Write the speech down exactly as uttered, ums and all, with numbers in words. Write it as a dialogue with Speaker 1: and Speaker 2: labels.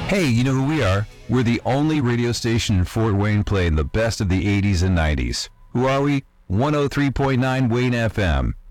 Speaker 1: Hey, you know who we are? We're the only radio station in Fort Wayne playing the best of the eighties and nineties. Who are we? one oh three point nine Wayne F M.